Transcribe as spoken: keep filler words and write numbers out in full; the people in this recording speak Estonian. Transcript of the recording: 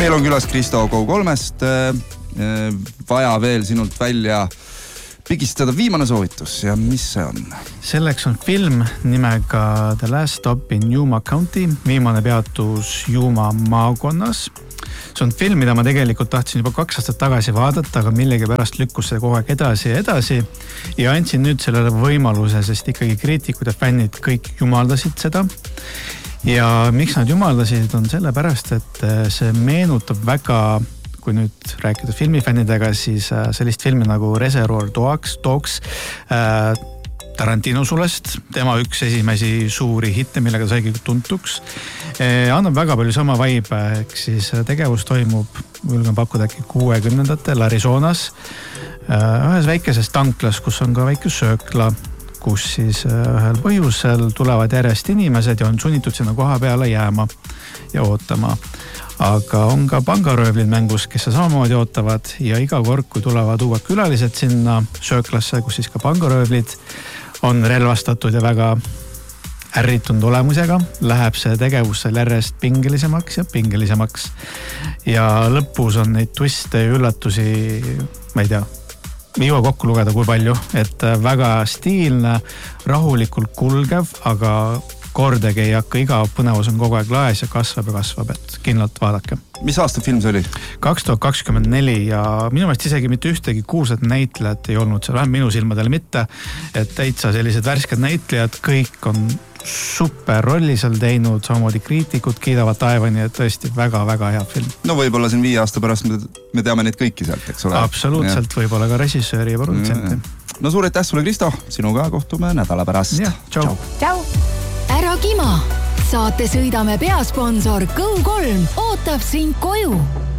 meil on külas Kristo Go kolmest. Vaja veel sinult välja pigistada viimane soovitus ja mis see on? Selleks on film nimega The Last Stop in Yuma County, viimane peatus Yuma maakonnas. See on film, mida ma tegelikult tahtsin juba kaks aastat tagasi vaadata, aga millegi pärast lükkus see kogu aeg edasi ja edasi ja andsin nüüd sellele võimaluse, sest ikkagi kriitikud ja fännid kõik jumaldasid seda. Ja miks nad jumaldasid on selle pärast, et see meenutab väga, kui nüüd rääkida filmifännidega, siis sellist filmi nagu Reservoir Dogs, Dogs äh, Tarantino sulest, tema üks esimesi suuri hitte, millega ta saigi tuntuks. Eh, annab väga palju sama vibe, ehk siis tegevus toimub, julgen pakkuda äkki kuuekümnendatel Arizonas, eh, ühes väikeses tanklas, kus on ka väike söökla, kus siis ühel põhjusel tulevad järjest inimesed ja on sunnitud sinna koha peale jääma ja ootama. Aga on ka pangaröövlid mängus, kes samamoodi ootavad ja iga kord, kui tulevad uued külalised sinna sööklasse, kus siis ka pangaröövlid on relvastatud ja väga ärritunud olemusega, läheb see tegevus seal järjest pingelisemaks ja pingelisemaks. Ja lõpus on neid twiste ja üllatusi, ma ei tea, ei jõua kokku lugeda kui palju, et väga stiilne, rahulikult kulgev, aga kordagi ei hakka, iga põnevus on kogu aeg laes ja kasvab ja kasvab, et kindlalt vaadake. Mis aasta film see oli? kaks tuhat kakskümmend neli ja minu meelest isegi mitte ühtegi kuulsat näitlejat ei olnud seal, vähem minu silmadele mitte, et täitsa sellised värsked näitlejad, kõik on super rolli seal teinud, samamoodi kriitikud kiidavad taevani, et tõesti väga-väga hea film. No võib-olla siin viie aasta pärast me, me teame neid kõiki sealt, eks ole? Absoluutselt, ja. Võib-olla ka režissööri ja produtsenti. No suur aitäh sulle, Kristo, sinuga kohtume nädala pärast. Ja, tšau. Tšau. Ära kima, saate sõidame peasponsor Go kolm ootab sind koju.